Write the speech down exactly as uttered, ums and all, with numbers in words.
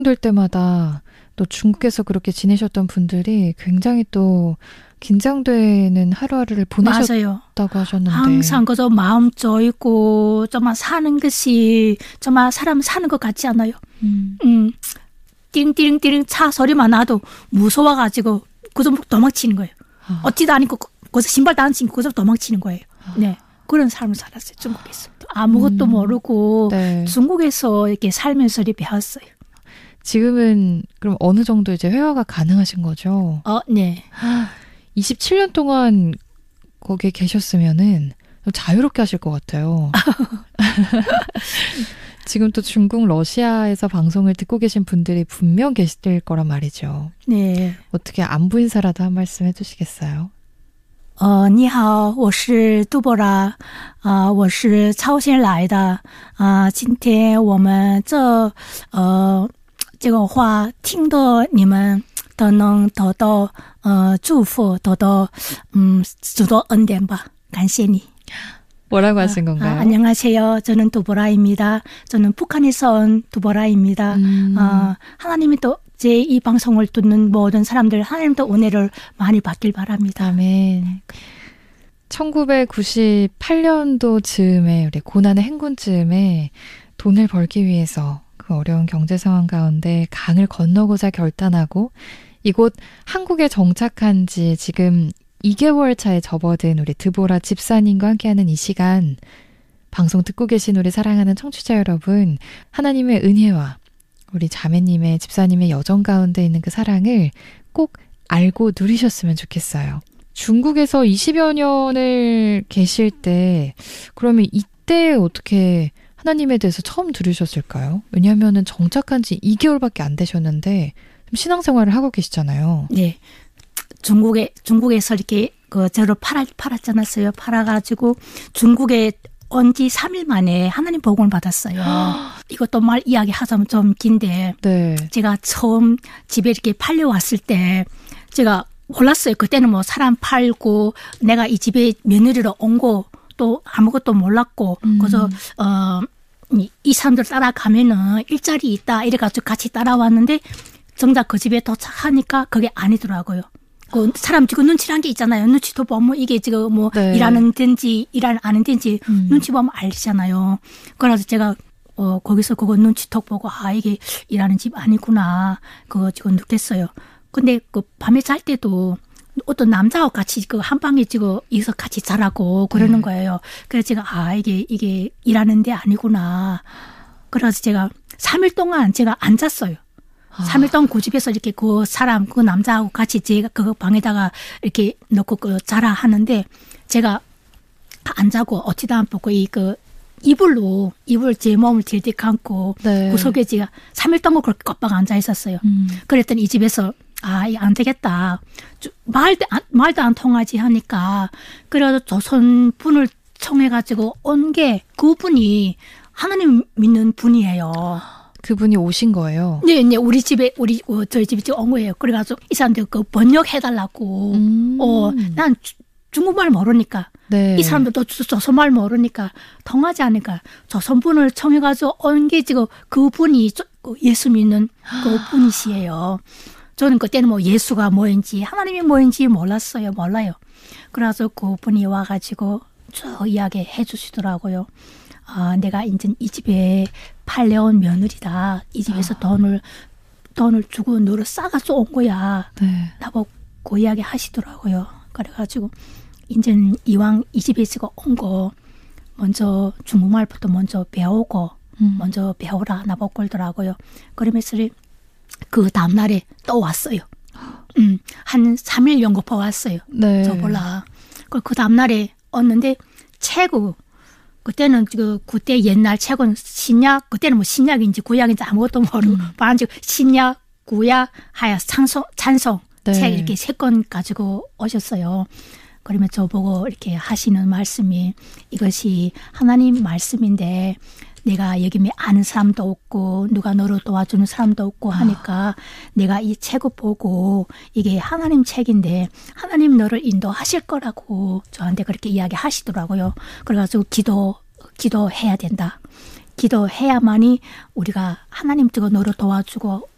될 때마다 또 중국에서 그렇게 지내셨던 분들이 굉장히 또 긴장되는 하루하루를 보내셨다고 맞아요. 하셨는데 항상 그저 마음 쪼이고 정말 사는 것이 정말 사람 사는 것 같지 않아요. 음. 음, 띠링띠링띠링 차 소리만 나도 무서워가지고 그저 도망치는 거예요. 아. 어찌도 아니고 거기서 신발도 안 신고 그저 도망치는 거예요. 네, 그런 삶을 살았어요. 중국에서. 아무것도 음. 모르고 네. 중국에서 이렇게 살면서 이렇게 배웠어요. 지금은 그럼 어느 정도 이제 회화가 가능하신 거죠? 어, 네. 이십칠 년 동안 거기에 계셨으면은 자유롭게 하실 것 같아요. 지금 또 중국, 러시아에서 방송을 듣고 계신 분들이 분명 계실 거란 말이죠. 네. 어떻게 안부 인사라도 한 말씀 해주시겠어요? 呃，你好，我是杜博拉，啊、我是朝鲜来的，啊、今天我们这呃这个话听到你们都能得到呃祝福，得到嗯许多恩典吧，感谢你。 뭐라고 하신 건가요? 아, 안녕하세요. 저는 두보라입니다. 저는 북한에서 온 두보라입니다. 음. 아, 하나님이 또 제 이 방송을 듣는 모든 사람들 하나님도 은혜를 많이 받길 바랍니다. 아멘. 천구백구십팔 년도 즈음에 우리 고난의 행군 즈음에 돈을 벌기 위해서 그 어려운 경제 상황 가운데 강을 건너고자 결단하고 이곳 한국에 정착한 지 지금 이 개월 차에 접어든 우리 드보라 집사님과 함께하는 이 시간, 방송 듣고 계신 우리 사랑하는 청취자 여러분, 하나님의 은혜와 우리 자매님의 집사님의 여정 가운데 있는 그 사랑을 꼭 알고 누리셨으면 좋겠어요. 중국에서 이십여 년을 계실 때 그러면 이때 어떻게 하나님에 대해서 처음 들으셨을까요? 왜냐하면 정착한 지 이 개월밖에 안 되셨는데 신앙생활을 하고 계시잖아요. 네. 중국에, 중국에서 이렇게 그 저를 팔아, 팔았잖아요. 팔아가지고 중국에 온 지 삼 일 만에 하나님 복음을 받았어요. 이것도 말 이야기 하자면 좀 긴데 네. 제가 처음 집에 이렇게 팔려왔을 때 제가 몰랐어요. 그때는 뭐 사람 팔고 내가 이 집에 며느리로 온 거 또 아무것도 몰랐고 음. 그래서 어, 이, 이 사람들 따라가면은 일자리 있다 이래가지고 같이 따라왔는데 정작 그 집에 도착하니까 그게 아니더라고요. 그 사람 지금 눈치란 게 있잖아요. 눈치도 보면 이게 지금 뭐 네. 일하는 데인지 일 안 하는 데인지 음. 눈치 보면 알잖아요. 그래서 제가 어, 거기서 그거 눈치톡 보고 아 이게 일하는 집 아니구나. 그거 지금 느꼈어요. 근데 그 밤에 잘 때도 어떤 남자와 같이 그 한 방에 지금 이서 같이 자라고 그러는 네. 거예요. 그래서 제가 아 이게 이게 일하는 데 아니구나. 그래서 제가 삼 일 동안 제가 안 잤어요. 아. 삼 일 동안 그 집에서 이렇게 그 사람, 그 남자하고 같이 제가 그 방에다가 이렇게 넣고 그 자라 하는데 제가 안 자고 어찌다 안 보고 이 그 이불로, 이불 제 몸을 딜딜 감고 네. 그 속에 제가 삼 일 동안 그렇게 꺾박 앉아 있었어요. 음. 그랬더니 이 집에서 아, 이거 안 되겠다. 말도 안, 말도 안 통하지 하니까 그래서 조선 분을 청해가지고 온 게 그분이 하나님 믿는 분이에요. 그분이 오신 거예요. 네, 네, 우리 집에, 우리, 어, 저희 집에 지금 온 거예요. 그래가지고, 이 사람들 그 번역해달라고. 음. 어, 난 주, 중국말 모르니까. 네. 이 사람들도 조선말 모르니까, 통하지 않으니까, 조선분을 청해가지고 온 게 지금 그분이 저, 그 예수 믿는 그 분이시에요. 저는 그때는 뭐 예수가 뭐인지, 하나님이 뭐인지 몰랐어요. 몰라요. 그래서 그분이 와가지고 쭉 이야기 해 주시더라고요. 아, 내가 이제 이 집에 팔려온 며느리다. 이 집에서 아. 돈을, 돈을 주고 너를 싸가지고 온 거야. 네. 나보고 그 이야기 하시더라고요. 그래가지고, 이제 이왕 이 집에 있고 온 거, 먼저 중국말부터 먼저 배우고, 음. 먼저 배우라. 나보고 그러더라고요. 그러면서 그 다음날에 또 왔어요. 음, 한 삼 일 연구파 왔어요. 네. 저 몰라. 그 다음날에 왔는데, 최고, 그때는 그 그때 옛날 책은 신약 그때는 뭐 신약인지 구약인지 아무것도 모르고 반즉 음. 신약 구약 하여 찬송 찬송 네. 책 이렇게 세 권 가지고 오셨어요. 그러면 저보고 이렇게 하시는 말씀이 이것이 하나님 말씀인데 내가 여기 아는 사람도 없고 누가 너를 도와주는 사람도 없고 하니까 아. 내가 이 책을 보고 이게 하나님 책인데 하나님 너를 인도하실 거라고 저한테 그렇게 이야기하시더라고요. 그래가지고 기도, 기도해야 된다. 기도해야만이 우리가 하나님 뜨고 너를 도와주고